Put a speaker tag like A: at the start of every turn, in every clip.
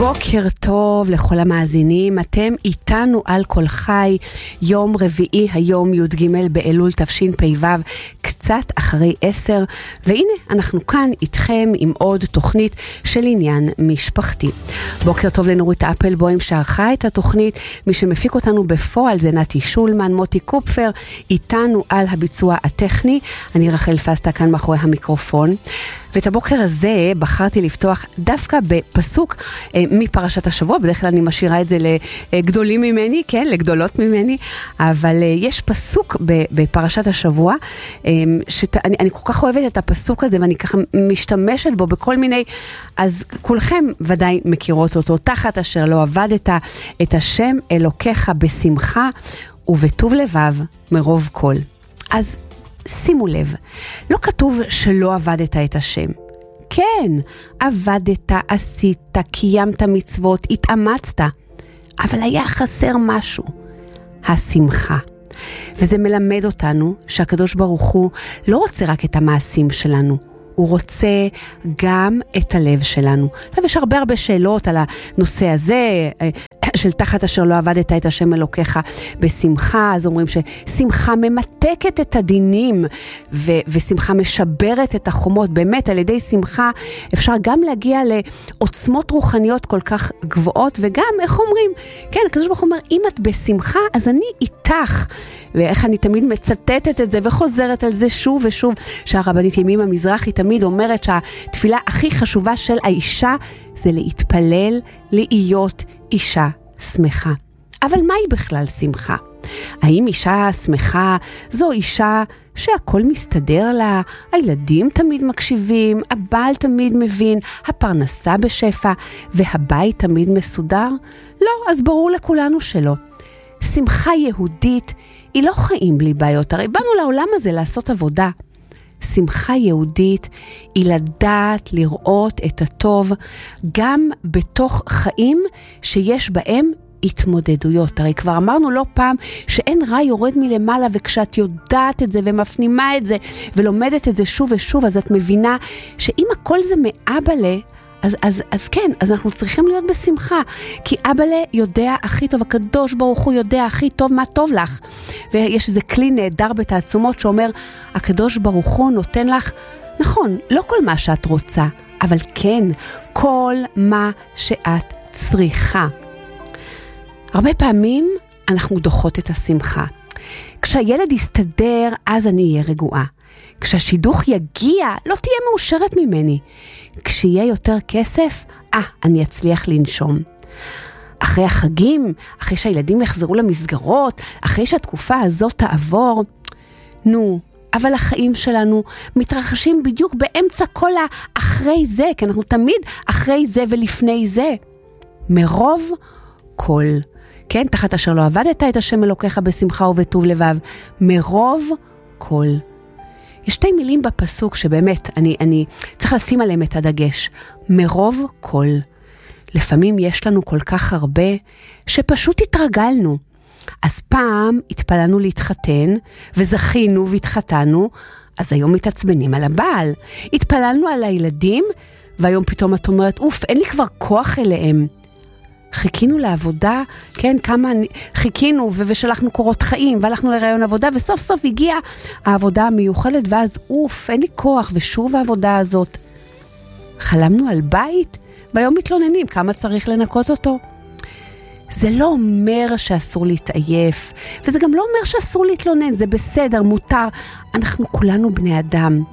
A: בוקר טוב לכל המאזינים, אתם איתנו על כל חי, יום רביעי, היום י"ג באלול תשפ"ו, קצת אחרי 10, והנה אנחנו כאן איתכם עם עוד תוכנית של עניין משפחתי. בוקר טוב לנורית אפלבוים שערכה את התוכנית, מי שמפיק אותנו בפועל זה נתי שולמן, מוטי קופפר, איתנו על הביצוע הטכני, אני רחל פסטה כאן מאחורי המיקרופון. ואת הבוקר הזה בחרתי לפתוח דווקא בפסוק מפרשת השבוע, בדרך כלל אני משאירה את זה לגדולים ממני, כן, לגדולות ממני, אבל יש פסוק בפרשת השבוע, שאני כל כך אוהבת את הפסוק הזה, ואני ככה משתמשת בו בכל מיני, אז כולכם ודאי מכירות אותו, תחת אשר לא עבדת את השם אלוקיך בשמחה ובטוב לבב מרוב כל. אז שימו לב, לא כתוב שלא עבדת את השם. כן, עבדת, עשית, קיימת מצוות, התאמצת, אבל היה חסר משהו, השמחה. וזה מלמד אותנו שהקדוש ברוך הוא לא רוצה רק את המעשים שלנו, הוא רוצה גם את הלב שלנו. עכשיו יש הרבה שאלות על הנושא הזה, של תחת אשר לא עבדת את השם אלוקיך בשמחה, אז אומרים ששמחה ממתקת את הדינים, ושמחה משברת את החומות. באמת על ידי שמחה אפשר גם להגיע לעוצמות רוחניות כל כך גבוהות, וגם איך אומרים, כן, הקדוש ברוך הוא אומר, אם את בשמחה אז אני איתך, ואיך אני תמיד מצטטת את זה וחוזרת על זה שוב ושוב, שהרבנית ימימה מזרחי תמיד אומרת שהתפילה הכי חשובה של האישה זה להתפלל להיות אישה שמחה. אבל מהי בכלל שמחה? האם אישה שמחה זו אישה שהכל מסתדר לה, הילדים תמיד מקשיבים, הבעל תמיד מבין, הפרנסה בשפע והבית תמיד מסודר? לא, אז ברור לכולנו שלא. שמחה יהודית היא לא חיים בלי בעיות, הרי באנו לעולם הזה לעשות עבודה. שמחה יהודית היא לדעת לראות את הטוב גם בתוך חיים שיש בהם התמודדויות. הרי כבר אמרנו לא פעם שאין רע יורד מלמעלה, וכשאת יודעת את זה ומפנימה את זה ולומדת את זה שוב ושוב, אז את מבינה שאם הכל זה מאבא, אז כן, אז אנחנו צריכים להיות בשמחה, כי אבאלה יודע הכי טוב, הקדוש ברוך הוא יודע הכי טוב מה טוב לך. ויש איזה כלי נהדר בתעצומות שאומר, הקדוש ברוך הוא נותן לך, נכון, לא כל מה שאת רוצה, אבל כן, כל מה שאת צריכה. הרבה פעמים אנחנו דוחות את השמחה. כשהילד יסתדר, אז אני אהיה רגועה. כשהשידוך יגיע, לא תהיה מאושרת ממני. כשיהיה יותר כסף, אני אצליח לנשום. אחרי החגים, אחרי שהילדים יחזרו למסגרות, אחרי שהתקופה הזאת תעבור, אבל החיים שלנו מתרחשים בדיוק באמצע כל האחרי זה, כי אנחנו תמיד אחרי זה ולפני זה. מרוב כל, כן, תחת אשר לא עבדת את השם אלוקיך בשמחה ובטוב לבב, מרוב כל. יש שתי מילים בפסוק שבאמת אני צריך לשים עליהם את הדגש. מרוב כל. לפעמים יש לנו כל כך הרבה שפשוט התרגלנו. אז פעם התפללנו להתחתן וזכינו והתחתנו, אז היום מתעצבנים על הבעל. התפללנו על הילדים והיום פתאום את אומרת, אין לי כבר כוח אליהם. חיכינו לעבודה, כן, חיכינו ושלחנו קורות חיים, והלכנו לרעיון עבודה, וסוף סוף הגיעה העבודה המיוחדת, ואז אין לי כוח, ושוב העבודה הזאת. חלמנו על בית, והיום מתלוננים כמה צריך לנקות אותו. זה לא אומר שאסור להתעייף, וזה גם לא אומר שאסור להתלונן, זה בסדר, מותר, אנחנו כולנו בני אדם.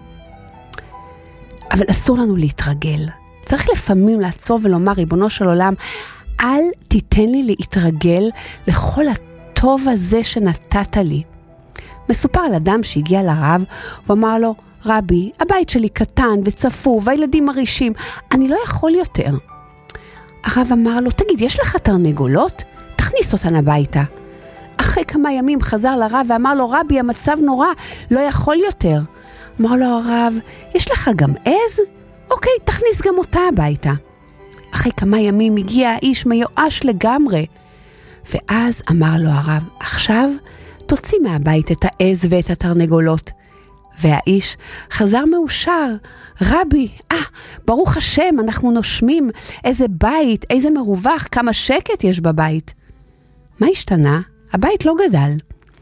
A: אבל אסור לנו להתרגל. צריך לפעמים לעצור ולומר, ריבונו של עולם, אל תיתן לי להתרגל לכל הטוב הזה שנתת לי. מסופר על אדם שהגיע לרב ואמר לו, רבי, הבית שלי קטן וצפוף והילדים מרישים, אני לא יכול יותר. הרב אמר לו, תגיד, יש לך תרנגולות? תכניס אותן הביתה. אחרי כמה ימים חזר לרב ואמר לו, רבי, המצב נורא, לא יכול יותר. אמר לו הרב, יש לך גם עז? אוקיי, תכניס גם אותה הביתה. אחרי כמה ימים הגיע האיש מיואש לגמרי. ואז אמר לו הרב, עכשיו תוציא מהבית את העז ואת התרנגולות. והאיש חזר מאושר. רבי, ברוך השם, אנחנו נושמים, איזה בית, איזה מרווח, כמה שקט יש בבית. מה השתנה? הבית לא גדל.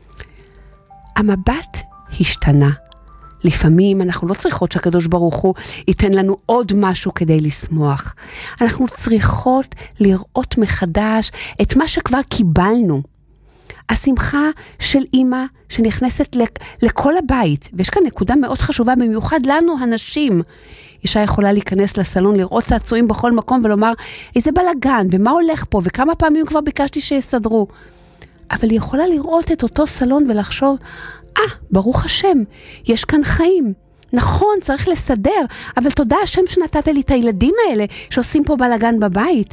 A: המבט השתנה. לפעמים אנחנו לא צריכות שהקדוש ברוך הוא ייתן לנו עוד משהו כדי לשמוח. אנחנו צריכות לראות מחדש את מה שכבר קיבלנו. השמחה של אמא שנכנסת לכל הבית, ויש כאן נקודה מאוד חשובה במיוחד לנו הנשים. אישה יכולה להיכנס לסלון, לראות צעצועים בכל מקום ולומר, איזה בלגן, ומה הולך פה, וכמה פעמים כבר ביקשתי שיסדרו. אבל היא יכולה לראות את אותו סלון ולחשוב, ברוך השם, יש כאן חיים. נכון, צריך לסדר, אבל תודה השם שנתת לי את הילדים האלה שעושים פה בלגן בבית.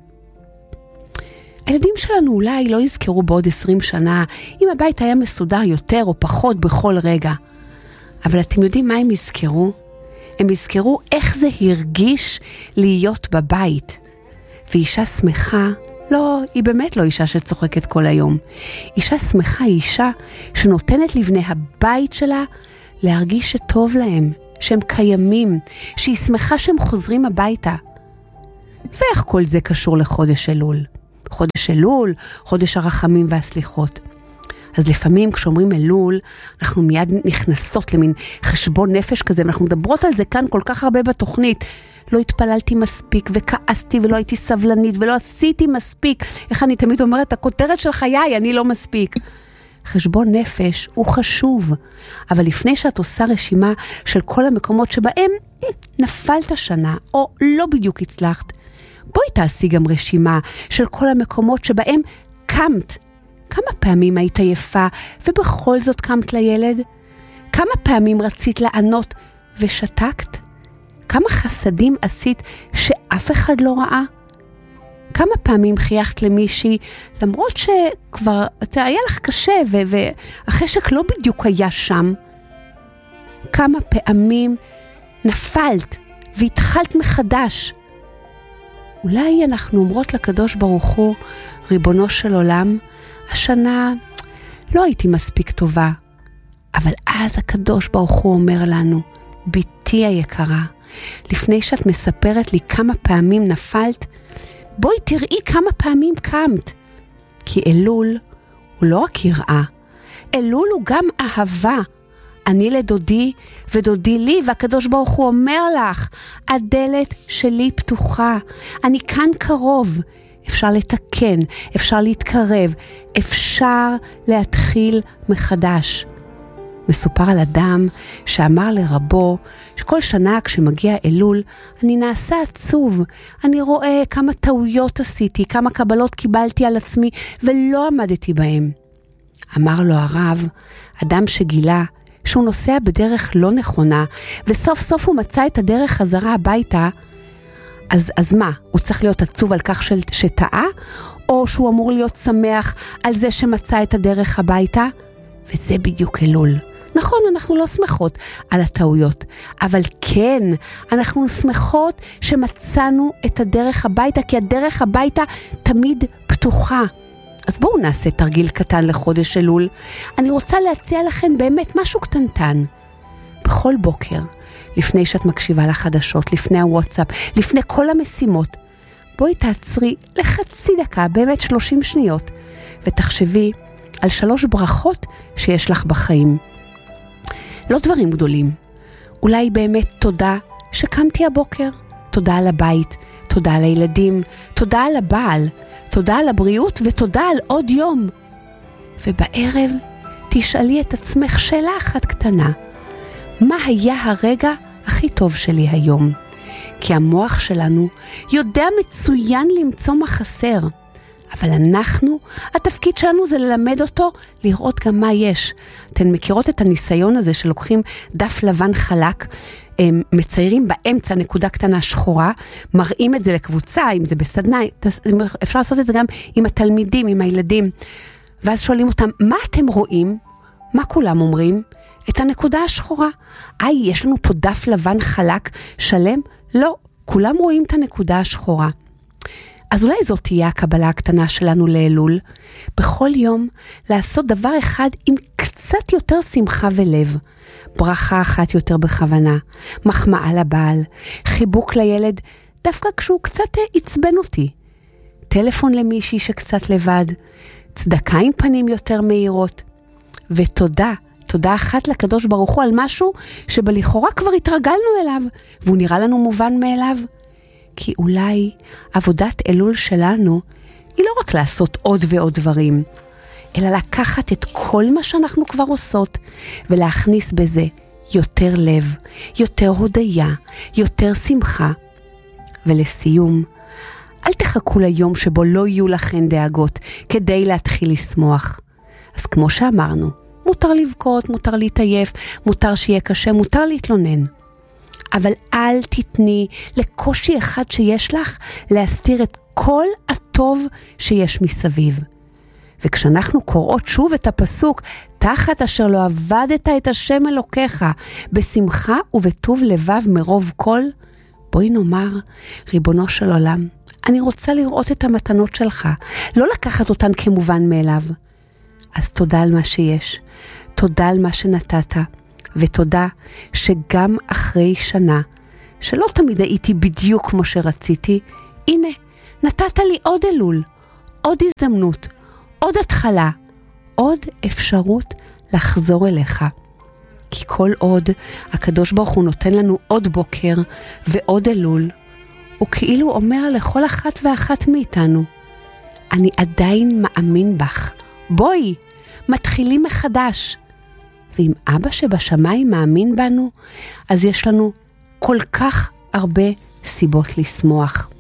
A: הילדים שלנו אולי לא יזכרו בעוד 20 שנה אם הבית היה מסודר יותר או פחות בכל רגע. אבל אתם יודעים מה הם יזכרו? הם יזכרו איך זה הרגיש להיות בבית. ואישה שמחה, לא, היא באמת לא אישה שצוחקת כל היום. אישה שמחה היא אישה שנותנת לבני הבית שלה להרגיש שטוב להם, שהם קיימים, שהיא שמחה שהם חוזרים הביתה. ואיך כל זה קשור לחודש אלול? חודש אלול, חודש הרחמים והסליחות. אז לפעמים כשאומרים אלול, אנחנו מיד נכנסות למין חשבון נפש כזה, ואנחנו מדברות על זה כאן כל כך הרבה בתוכנית. לא התפללתי מספיק, וכעסתי, ולא הייתי סבלנית, ולא עשיתי מספיק. איך אני תמיד אומרת, הכותרת של חיי, אני לא מספיק. חשבון נפש הוא חשוב, אבל לפני שאת עושה רשימה של כל המקומות שבהם נפלת שנה, או לא בדיוק הצלחת, בואי תעשי גם רשימה של כל המקומות שבהם קמת. כמה פעמים היית יפה ובכל זאת קמת לילד? כמה פעמים רצית לענות ושתקת? כמה חסדים עשית שאף אחד לא ראה? כמה פעמים חייכת למישהי למרות שכבר היה לך קשה והחשק לא בדיוק היה שם? כמה פעמים נפלת והתחלת מחדש? אולי אנחנו אומרות לקדוש ברוך הוא, ריבונו של עולם, השנה לא הייתי מספיק טובה, אבל אז הקדוש ברוך הוא אומר לנו, ביתי היקרה, לפני שאת מספרת לי כמה פעמים נפלת, בואי תראי כמה פעמים קמת. כי אלול הוא לא רק יראה, אלול הוא גם אהבה. אני לדודי ודודי לי, והקדוש ברוך הוא אומר לך, הדלת שלי פתוחה, אני כאן קרוב, אפשר לתקן, אפשר להתקרב, אפשר להתחיל מחדש. מסופר על אדם שאמר לרבו, שכל שנה כשמגיע אלול, אני נעשה עצוב, אני רואה כמה טעויות עשיתי, כמה קבלות קיבלתי על עצמי ולא עמדתי בהם. אמר לו הרב, אדם שגילה שהוא נוסע בדרך לא נכונה, וסוף סוף הוא מצא את הדרך חזרה הביתה, אז מה? הוא צריך להיות עצוב על כך שטעה? או שהוא אמור להיות שמח על זה שמצא את הדרך הביתה? וזה בדיוק אלול. נכון, אנחנו לא שמחות על הטעויות, אבל כן, אנחנו שמחות שמצאנו את הדרך הביתה, כי הדרך הביתה תמיד פתוחה. אז בואו נעשה תרגיל קטן לחודש אלול. אני רוצה להציע לכם באמת משהו קטנטן. בכל בוקר, לפני שאת מקשיבה לחדשות, לפני הוואטסאפ, לפני כל המשימות, בואי תעצרי לחצי דקה, באמת 30 שניות, ותחשבי על 3 ברכות שיש לך בחיים. לא דברים גדולים. אולי באמת תודה שקמתי הבוקר, תודה על הבית, תודה על הילדים, תודה על הבעל, תודה על הבריאות ותודה על עוד יום. ובערב תשאלי את עצמך שאלה אחת קטנה. מה היה הרגע הכי טוב שלי היום? כי המוח שלנו יודע מצוין למצוא מה חסר. אבל אנחנו, התפקיד שלנו זה ללמד אותו לראות גם מה יש. אתן מכירות את הניסיון הזה שלוקחים דף לבן חלק, מציירים באמצע נקודה קטנה שחורה, מראים את זה לקבוצה, אם זה בסדנה, אפשר לעשות את זה גם עם התלמידים, עם הילדים. ואז שואלים אותם, מה אתם רואים? מה כולם אומרים? את הנקודה השחורה. יש לנו פה דף לבן חלק שלם? לא, כולם רואים את הנקודה השחורה. אז אולי זאת תהיה הקבלה הקטנה שלנו לאלול, בכל יום לעשות דבר אחד עם קצת יותר שמחה ולב. ברכה אחת יותר בכוונה, מחמאה לבעל, חיבוק לילד, דווקא כשהוא קצת עצבן אותי, טלפון למישהי שקצת לבד, צדקה עם פנים יותר מהירות, ותודה, תודה אחת לקדוש ברוך הוא על משהו שבלכאורה כבר התרגלנו אליו, והוא נראה לנו מובן מאליו. כי אולי עבודת אלול שלנו היא לא רק לעשות עוד ועוד דברים, אלא לקחת את כל מה שאנחנו כבר עושות, ולהכניס בזה יותר לב, יותר הודיה, יותר שמחה. ולסיום, אל תחכו ליום שבו לא יהיו לכן דאגות, כדי להתחיל לשמוח. אז כמו שאמרנו, מותר לבכות, מותר להתעייף, מותר שיהיה קשה, מותר להתלונן. אבל אל תתני לקושי אחד שיש לך להסתיר את כל הטוב שיש מסביב. וכשאנחנו קוראות שוב את הפסוק, תחת אשר לא עבדת את השם אלוקיך, בשמחה ובטוב לבב מרוב כל, בואי נאמר, ריבונו של עולם, אני רוצה לראות את המתנות שלך, לא לקחת אותן כמובן מאליו. אז תודה על מה שיש, תודה על מה שנתת, ותודה שגם אחרי שנה, שלא תמיד הייתי בדיוק כמו שרציתי, הנה, נתת לי עוד אלול, עוד הזדמנות, עוד התחלה, עוד אפשרות לחזור אליך. כי כל עוד הקדוש ברוך הוא נותן לנו עוד בוקר ועוד אלול, הוא כאילו אומר לכל אחת ואחת מאיתנו, אני עדיין מאמין בך, בואי, מתחילים מחדש. ואם אבא שבשמיים מאמין בנו, אז יש לנו כל כך הרבה סיבות לשמוח.